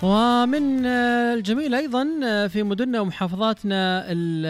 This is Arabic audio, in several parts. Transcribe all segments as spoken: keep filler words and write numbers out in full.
ومن الجميل أيضا في مدننا ومحافظاتنا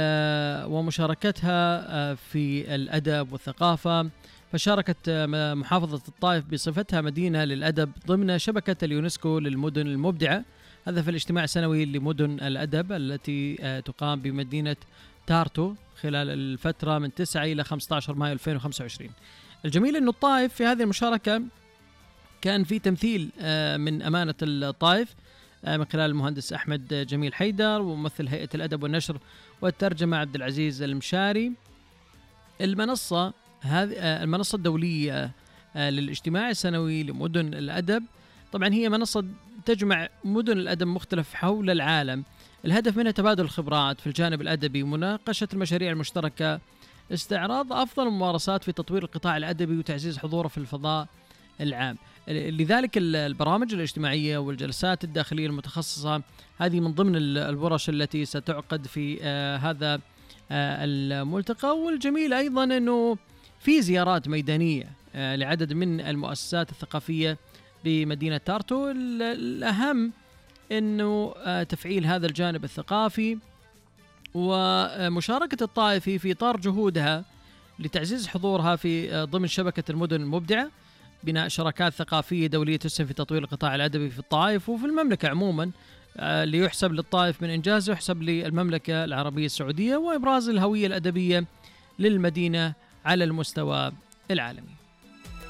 ومشاركتها في الأدب والثقافة، فشاركت محافظة الطائف بصفتها مدينة للأدب ضمن شبكة اليونسكو للمدن المبدعة، هذا في الاجتماع السنوي لمدن الأدب التي تقام بمدينة تارتو خلال الفترة من تسعة إلى خمسة عشر مايو ألفين وخمسة وعشرين. الجميل أن الطائف في هذه المشاركة كان في تمثيل من أمانة الطائف من خلال المهندس أحمد جميل حيدر وممثل هيئة الأدب والنشر والترجمة عبد العزيز المشاري. المنصة هذه المنصة الدولية للاجتماع السنوي لمدن الأدب، طبعا هي منصة تجمع مدن الأدب مختلف حول العالم، الهدف منها تبادل الخبرات في الجانب الأدبي، مناقشة المشاريع المشتركة، استعراض أفضل الممارسات في تطوير القطاع الأدبي وتعزيز حضوره في الفضاء العام. لذلك البرامج الاجتماعية والجلسات الداخلية المتخصصة هذه من ضمن الورش التي ستعقد في آه هذا آه الملتقى. والجميل أيضا أنه في زيارات ميدانية آه لعدد من المؤسسات الثقافية بمدينة تارتو. الأهم أنه آه تفعيل هذا الجانب الثقافي ومشاركة الطائف في إطار جهودها لتعزيز حضورها في آه ضمن شبكة المدن المبدعة، بناء شراكات ثقافية دولية تسهم في تطوير القطاع الأدبي في الطائف وفي المملكة عموما، اللي يحسب للطائف من إنجاز يحسب للمملكة العربية السعودية، وإبراز الهوية الأدبية للمدينة على المستوى العالمي.